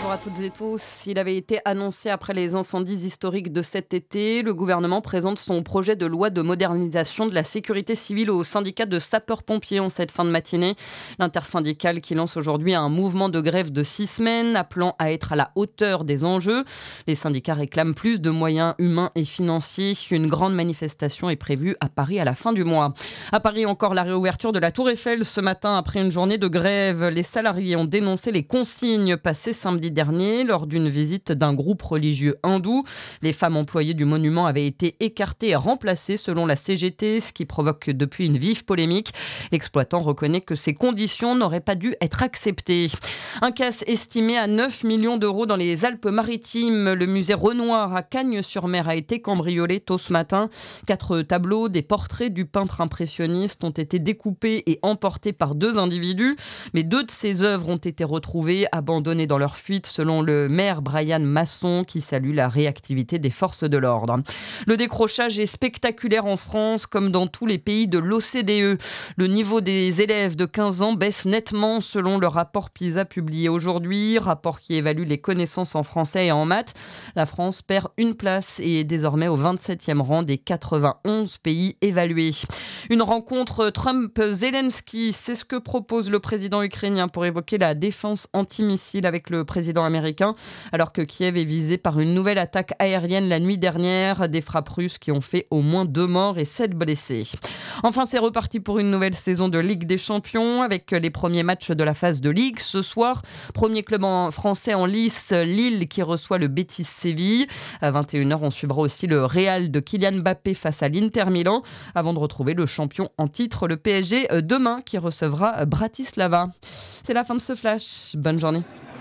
Bonjour à toutes et tous. Il avait été annoncé après les incendies historiques de cet été. Le gouvernement présente son projet de loi de modernisation de la sécurité civile au syndicat de sapeurs-pompiers en cette fin de matinée. L'intersyndicale qui lance aujourd'hui un mouvement de grève de 6 semaines, appelant à être à la hauteur des enjeux. Les syndicats réclament plus de moyens humains et financiers. Une grande manifestation est prévue à Paris à la fin du mois. À Paris, encore la réouverture de la Tour Eiffel ce matin après une journée de grève. Les salariés ont dénoncé les consignes passées samedi dernier lors d'une visite d'un groupe religieux hindou. Les femmes employées du monument avaient été écartées et remplacées selon la CGT, ce qui provoque depuis une vive polémique. L'exploitant reconnaît que ces conditions n'auraient pas dû être acceptées. Un casse estimé à 9 millions d'euros dans les Alpes-Maritimes. Le musée Renoir à Cagnes-sur-Mer a été cambriolé tôt ce matin. 4 tableaux, des portraits du peintre impressionniste ont été découpés et emportés par 2 individus. Mais 2 de ces œuvres ont été retrouvées abandonnées dans leur fuite, selon le maire Brian Masson, qui salue la réactivité des forces de l'ordre. Le décrochage est spectaculaire en France, comme dans tous les pays de l'OCDE. Le niveau des élèves de 15 ans baisse nettement, selon le rapport PISA publié aujourd'hui, rapport qui évalue les connaissances en français et en maths. La France perd une place et est désormais au 27e rang des 91 pays évalués. Une rencontre Trump-Zelensky, c'est ce que propose le président ukrainien pour évoquer la défense antimissile avec le président américain, alors que Kiev est visé par une nouvelle attaque aérienne la nuit dernière, des frappes russes qui ont fait au moins 2 morts et 7 blessés. Enfin, c'est reparti pour une nouvelle saison de Ligue des Champions avec les premiers matchs de la phase de Ligue. Ce soir, premier club français en lice, Lille qui reçoit le Betis Séville. À 21h, on suivra aussi le Real de Kylian Mbappé face à l'Inter Milan, avant de retrouver le champion en titre, le PSG, demain, qui recevra Bratislava. C'est la fin de ce flash. Bonne journée.